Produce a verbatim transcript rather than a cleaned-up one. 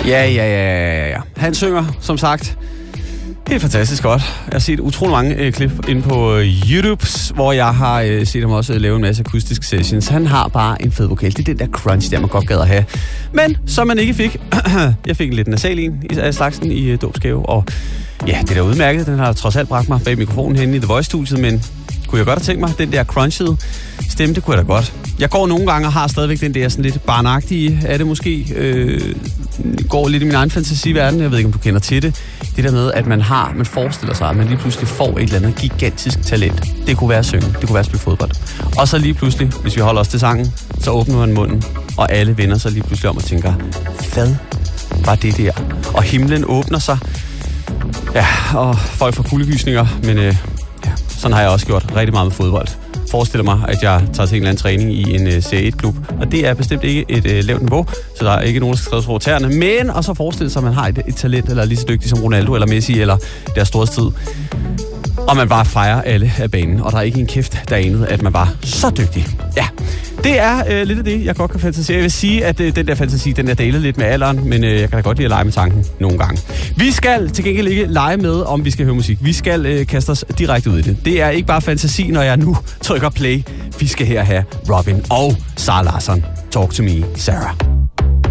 Ja, ja, ja, ja. Han synger, som sagt, helt fantastisk godt. Jeg har set utrolig mange øh, klip inde på øh, YouTube, hvor jeg har øh, set ham også øh, lave en masse akustiske sessions. Han har bare en fed vokal. Det er den der crunch, der man godt gad at have. Men som man ikke fik. Jeg fik en lidt nasal en af slagsen i øh, dåbsgave, og ja, det er da udmærket. Den har trods alt bragt mig bag mikrofonen henne i The Voice-studiet, men kunne jeg godt have tænkt mig, den der crunchede stemme, det kunne jeg da godt. Jeg går nogle gange og har stadigvæk den der sådan lidt barnagtige, er det måske, øh, går lidt i min egen fantasiverden, jeg ved ikke, om du kender til det. Det der med, at man har, man forestiller sig, at man lige pludselig får et eller andet gigantisk talent. Det kunne være at synge, det kunne være at spille fodbold. Og så lige pludselig, hvis vi holder os til sangen, så åbner man munden, og alle vender sig lige pludselig om og tænker, hvad var det der? Og himlen åbner sig. Ja, og folk får kuldegysninger, men øh, ja, sådan har jeg også gjort rigtig meget med fodbold. Forestiller mig, at jeg tager til en eller anden træning i en uh, serie et-klub, og det er bestemt ikke et uh, lavt niveau, så der er ikke nogen, der skal skrives over tæerne, men og så forestille sig, at man har et, et talent, eller lige så dygtig som Ronaldo, eller Messi, eller deres storhedstid, og man bare fejrer alle af banen, og der er ikke en kæft, der anede, at man var så dygtig. Ja, det er øh, lidt af det, jeg godt kan fantasere. Jeg vil sige, at øh, den der fantasi, den er dalet lidt med alderen, men øh, jeg kan da godt lide at lege med tanken nogle gange. Vi skal til gengæld ikke lege med, om vi skal høre musik. Vi skal øh, kaste os direkte ud i det. Det er ikke bare fantasi, når jeg nu trykker play. Vi skal her have Robin og Zara Larsson. Talk to me, Sarah.